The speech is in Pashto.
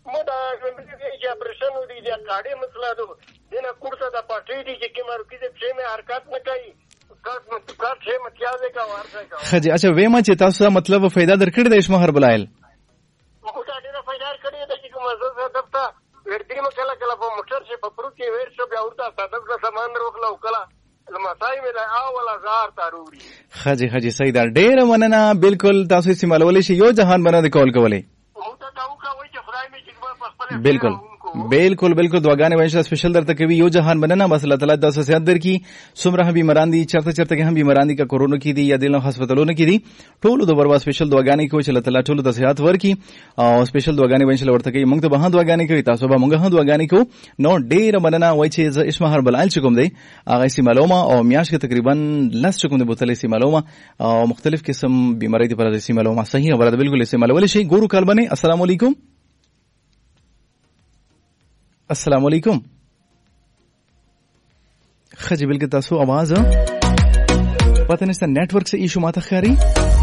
مودا چې اپریشن ودی د کاډي مسله ده دنه کورسه د پټې دي چې کمر کې د چې مې حرکت نه کوي کار چې متیازه کا ورته کا خجی اچھا وېما چې تاسو مطلب فائدہ درکړی د اسمه هربل آیل مو دا ډیره فائدہ کړی د چې کوم زړه دپتا ورته مو کله کله په موټر چې په پرو کې ور شو بیا ورته صدف د سامان روخلا وکړه لمسای مې دا اوله زار تاروری خجی صحیح دا ډیره مننه بالکل تاسو استعمالولې شي یو جهان باندې کال کولې بالکل دعاګانې وایي سپیشل درته کوي یو جهان مننه بس الله تعالی تاسو صحت درکړي څومره بیماران دي چرته کې هم بیماران دي کا کورونا کې دي یا دل هسپتالونو کې دي ټول د بروا سپیشل دعاګانې کوي چې الله تعالی ټول د صحت ورکړي او سپیشل دعاګانې وایي چې ورته کوي موږ ته به دعاګانې کوي تاسو به موږ هم دعاګانې کوو نو ډیر مننه وایي چې اسمه هربل آیل چې کوم دی هغه استعمالوما او میاش کې تقریبا لس کوم دی بوتل استعمالوما او مختلف قسم بیماری دي پر استعمالوما صحیح خبره ده بالکل استعمالول شي ګورو کال باندې السلام علیکم السلام علیکم خجی بالکل تاسو आवाज پتہ نشته نیٹ ورک سے ایشو ماته خاري